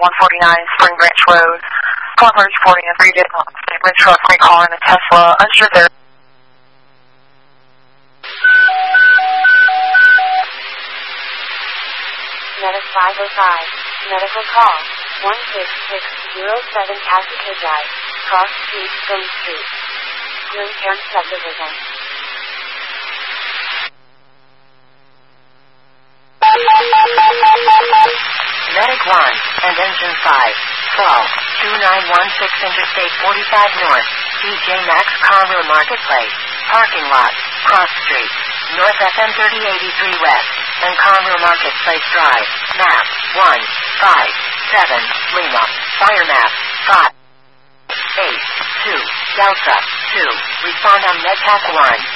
149 Spring Branch Road. Caller reporting a 3-vehicle Bridge truck recall in a Tesla. Unsure there. Medic 505. Medical call. 16607 Cascade Drive. Cross Street, Spring Street. Greentown Subdivision. Medic 1 and Engine 5. 2916 Interstate 45 North. DJ Maxx Conroe Marketplace. Parking lot. Cross Street. North FM 3083 West. And Conroe Marketplace Drive. Map 157 Lima. Fire map 582 Delta 2. Respond on MedTac 1.